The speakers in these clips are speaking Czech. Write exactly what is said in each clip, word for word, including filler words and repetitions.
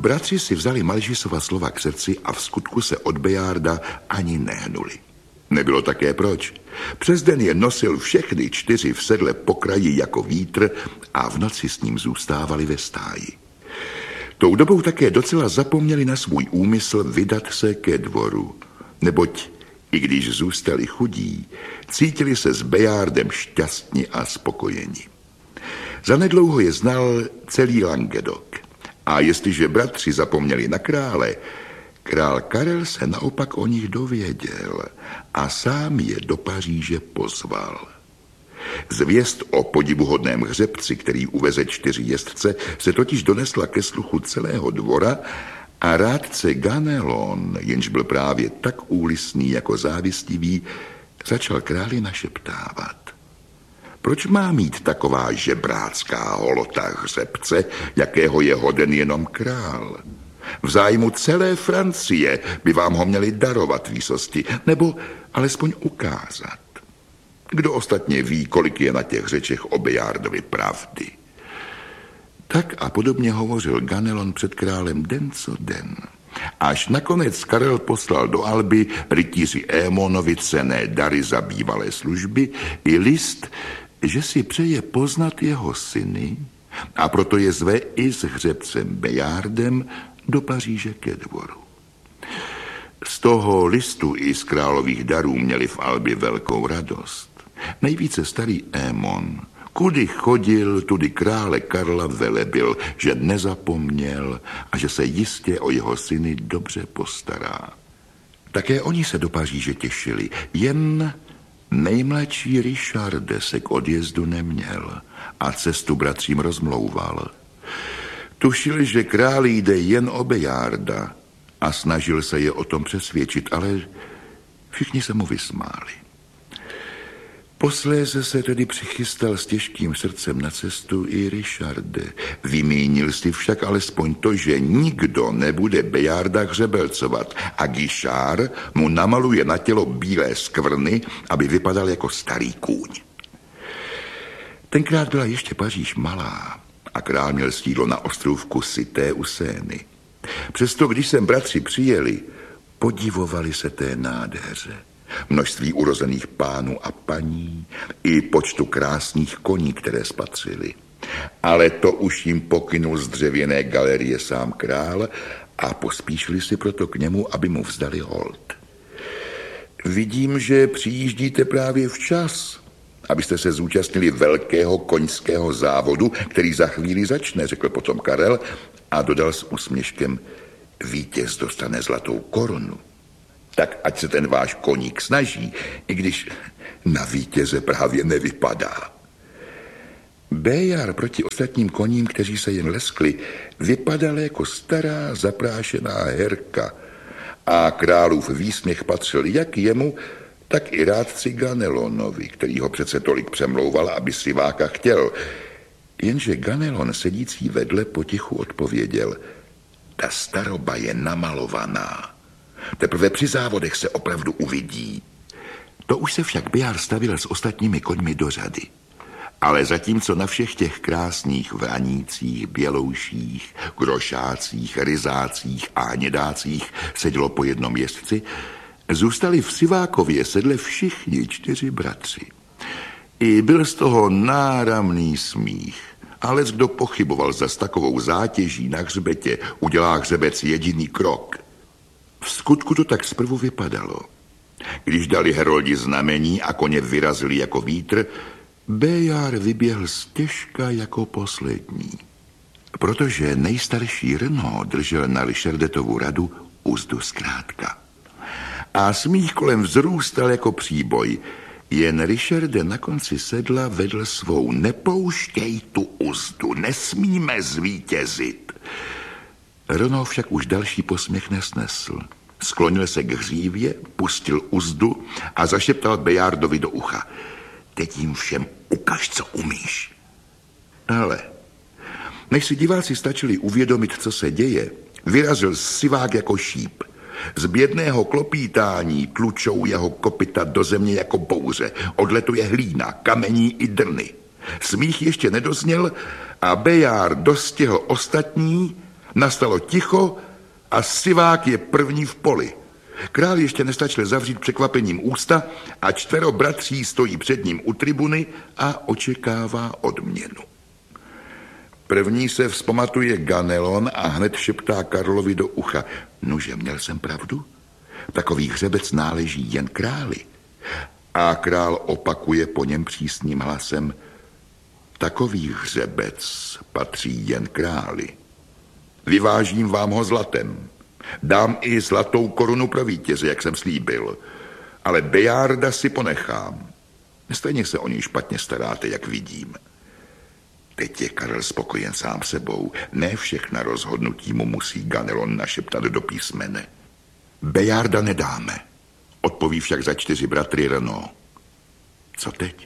Bratři si vzali Malžisova slova k srdci a v skutku se od Bejárda ani nehnuli. Nebylo také proč. Přes den je nosil všechny čtyři v sedle po kraji jako vítr a v noci s ním zůstávali ve stáji. Tou dobou také docela zapomněli na svůj úmysl vydat se ke dvoru, neboť i když zůstali chudí, cítili se s Bejárdem šťastní a spokojeni. Zanedlouho je znal celý Languedoc a jestliže bratři zapomněli na krále, král Karel se naopak o nich dověděl a sám je do Paříže pozval. Zvěst o podivuhodném hřebci, který uveze čtyři jezdce, se totiž donesla ke sluchu celého dvora a rádce Ganelon, jenž byl právě tak úlisný jako závistivý, začal králi našeptávat. Proč má mít taková žebrácká holota hřebce, jakého je hoden jenom král? V zájmu celé Francie by vám ho měli darovat výsosti, nebo alespoň ukázat. Kdo ostatně ví, kolik je na těch řečech o Bejárdovi pravdy? Tak a podobně hovořil Ganelon před králem den co den. Až nakonec Karel poslal do Alby rytíři Émonovi cenné dary za bývalé služby i list, že si přeje poznat jeho syny a proto je zve i s hřebcem Bejárdem do Paříže ke dvoru. Z toho listu i z králových darů měli v Albě velkou radost. Nejvíce starý Émon, kudy chodil, tudy krále Karla velebil, že nezapomněl a že se jistě o jeho syny dobře postará. Také oni se do Paříže těšili, jen nejmladší Richarde se k odjezdu neměl a cestu bratřím rozmlouval. Tušil, že král jde jen o Bejárda a snažil se je o tom přesvědčit, ale všichni se mu vysmáli. Posléze se tedy přichystal s těžkým srdcem na cestu i Richarde. Vymínil si však alespoň to, že nikdo nebude Bejárda hřebelcovat a Guichard mu namaluje na tělo bílé skvrny, aby vypadal jako starý kůň. Tenkrát byla ještě Paříž malá a král měl sídlo na ostrůvku Cité u Sény. Přesto, když sem bratři přijeli, podivovali se té nádheře. Množství urozených pánů a paní i počtu krásných koní, které spatřili. Ale to už jim pokynul z dřevěné galerie sám král a pospíšili si proto k němu, aby mu vzdali hold. Vidím, že přijíždíte právě včas, abyste se zúčastnili velkého koňského závodu, který za chvíli začne, řekl potom Karel a dodal s úsměškem, vítěz dostane zlatou korunu. Tak ať se ten váš koník snaží, i když na vítěze právě nevypadá. Béjar proti ostatním koním, kteří se jen leskli, vypadal jako stará zaprášená herka a králův výsměch patřil jak jemu, tak i rádci Ganelonovi, který ho přece tolik přemlouval, aby si váka chtěl. Jenže Ganelon, sedící vedle, potichu odpověděl, ta staroba je namalovaná. Teprve při závodech se opravdu uvidí. To už se však Bejár stavil s ostatními koňmi do řady. Ale zatímco na všech těch krásných vranících, bělouších, grošácích, ryzácích a hnědácích sedělo po jednom jezdci, zůstali v Sivákově sedle všichni čtyři bratři. I byl z toho náramný smích. Ale kdo pochyboval, za s takovou zátěží na hřbetě udělá hřebec jediný krok. V skutku to tak zprvu vypadalo. Když dali heroldi znamení a koně vyrazili jako vítr, Béjar vyběhl stěžka jako poslední. Protože nejstarší Renaud držel na Richardetovu radu uzdu zkrátka. A smích kolem vzrůstal jako příboj. Jen Richarde na konci sedla vedl svou nepouštěj tu uzdu, nesmíme zvítězit. Renaud však už další posměch nesnesl. Sklonil se k hřívě, pustil uzdu a zašeptal Bejárdovi do ucha. Teď jim všem ukaž, co umíš. Ale než si diváci stačili uvědomit, co se děje, vyrazil sivák jako šíp. Z bědného klopítání tlučou jeho kopyta do země jako bouře. Odletuje hlína, kamení i drny. Smích ještě nedozněl a Bejár dostihl ostatní Nastalo ticho a Sivák je první v poli. Král ještě nestačil zavřít překvapením ústa a čtvero bratří stojí před ním u tribuny a očekává odměnu. První se vzpamatuje Ganelon a hned šeptá Karlovi do ucha. Nože, měl jsem pravdu? Takový hřebec náleží jen králi. A král opakuje po něm přísným hlasem. Takový hřebec patří jen králi. Vyvážím vám ho zlatem. Dám i zlatou korunu pro vítěze, jak jsem slíbil. Ale Bejarda si ponechám. Stejně se o něj špatně staráte, jak vidím. Teď je Karel spokojen sám sebou. Ne všechna rozhodnutí mu musí Ganelon našeptat do písmene. Bejarda nedáme. Odpoví však za čtyři bratry Renaud. Co teď?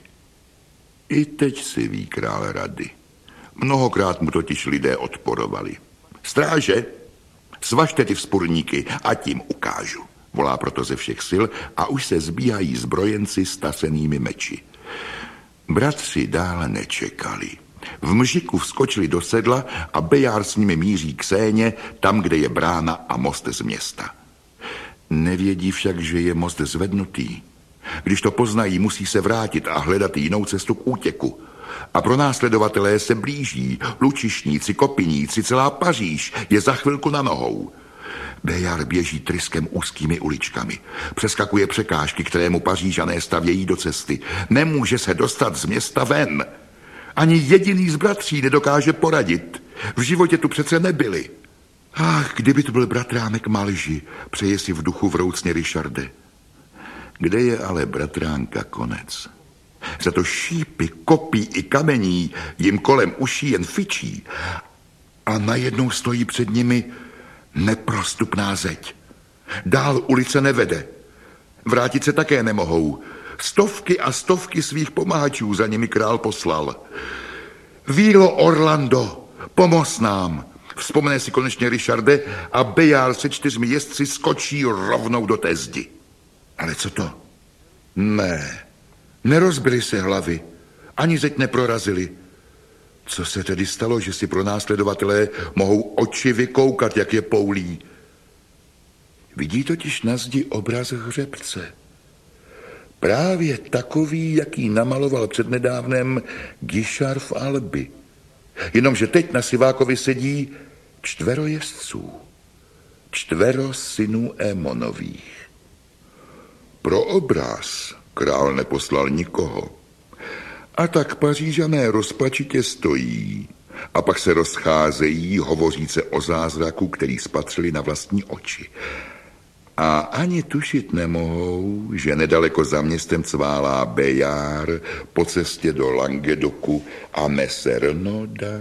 I teď si ví král rady. Mnohokrát mu totiž lidé odporovali. Stráže, svažte ty vzpurníky a tím ukážu. Volá proto ze všech sil a už se zbíhají zbrojenci s tasenými meči. Bratři dále nečekali. V mžiku vskočili do sedla a Bejár s nimi míří k Séně, tam, kde je brána a most z města. Nevědí však, že je most zvednutý. Když to poznají, musí se vrátit a hledat jinou cestu k útěku. A pronásledovatelé se blíží. Lučišníci, kopiníci, celá Paříž je za chvilku na nohou. Bejár běží tryskem úzkými uličkami. Přeskakuje překážky, které mu Pařížané stavějí do cesty. Nemůže se dostat z města ven. Ani jediný z bratří nedokáže poradit. V životě tu přece nebyli. Ach, kdyby tu byl bratránek Malži, přeje si v duchu vroucně Richarde. Kde je ale bratránka konec? Za to šípy, kopí i kamení jim kolem uší jen fičí a najednou stojí před nimi neprostupná zeď. Dál ulice nevede. Vrátit se také nemohou. Stovky a stovky svých pomáhačů za nimi král poslal. Vílo Orlando, pomoz nám. Vzpomene si konečně Richarde a Bejár se čtyřmi jezdci skočí rovnou do té zdi. Ale co to? Ne, nerozbily se hlavy, ani zeď neprorazili. Co se tedy stalo, že si pronásledovatelé mohou oči vykoukat, jak je poulí? Vidí totiž na zdi obraz hřebce. Právě takový, jaký namaloval přednedávnem Guichard v Albi. Jenomže teď na Sivákovi sedí čtvero jezdců. Čtvero synů Émonových. Pro obraz král neposlal nikoho. A tak Pařížané rozpačitě stojí a pak se rozcházejí, hovoříce o zázraku, který spatřili na vlastní oči. A ani tušit nemohou, že nedaleko za městem cválá Bejár po cestě do Languedocu a Messernoda.